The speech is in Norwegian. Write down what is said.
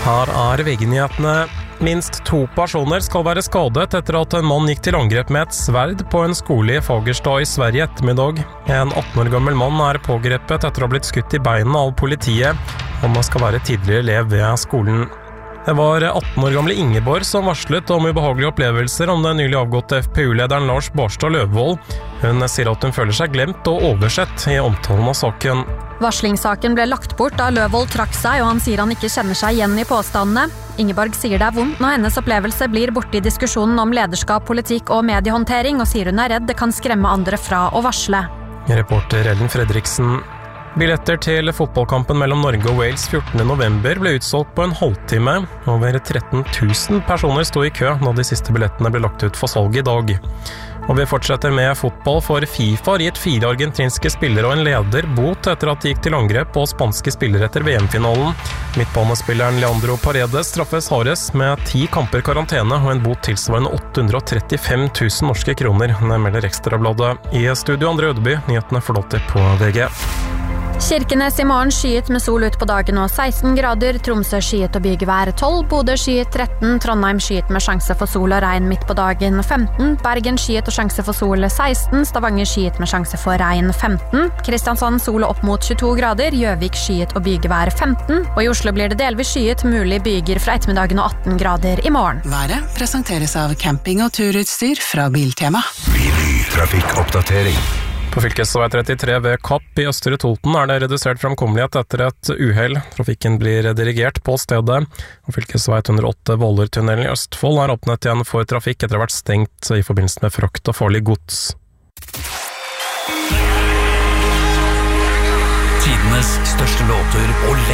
Her VG-nyhetene. Minst 2 personer skal være skadet etter at en mann gikk til angrep med et sverd på en skole i Fagerstad i Sverige ettermiddag. En 18 år gammel mann pågrepet etter å ha blitt skutt i beina av politiet. Han skal være tidligere elev ved skolen. Det var 18 år gamle Ingeborg som varslet om ubehagelige opplevelser om den nylig avgåtte FPU-lederen Lars Barstad Løvvold. Hun sier at hun føler seg glemt og oversett i omtalen av saken. Varslingssaken ble lagt bort da Løvvold trakk seg, og han sier han ikke kjenner seg igjen i påstandene. Ingeborg sier det vondt når hennes opplevelse blir borte i diskusjonen om lederskap, politikk og mediehåndtering, og sier hun redd det kan skremme andre fra å varsle. Reporter Ellen Fredriksen. Billetter til fotballkampen mellom Norge og Wales 14. november ble utsolgt på en halvtime. Over 13 000 personer sto i kø når de siste billettene ble lagt ut for salg i dag. Og vi fortsetter med fotball, for FIFA har gitt 4 argentinske spillere og en leder bot etter at de gikk til angrep på spanske spillere etter VM-finalen. Midtbanespilleren Leandro Paredes straffes hardest med 10 kamper karantene og en bot tilsvarende 835 000 norske kroner. Det melder Ekstrabladet. I studio Andre Ødeby, nyhetene forlåter på VG. Kirkenes i morgen skyet med sol ut på dagen og 16 grader, Tromsø skyet og bygevær 12, Bodø skyet 13, Trondheim skyet med sjanse for sol og regn midt på dagen 15, Bergen skyet og sjanse for sol 16, Stavanger skyet med sjanse for regn 15, Kristiansand sol opp mot 22 grader, Gjøvik skyet og bygevær 15, og i Oslo blir det delvis skyet, mulig byger fra ettermiddagen og 18 grader i morgen. Været presenteres av camping- og turutstyr fra Biltema. Trafikkoppdatering. På fylkesvei 33 ved Kapp i Østre Toten det redusert framkommelighet etter et uhell. Trafikken blir dirigert på stedet. Og fylkesvei 108 Vålertunnelen i Østfold åpnet igjen for trafikk etter å ha vært stengt i forbindelse med frakt og farlig gods. Tidenes største låter og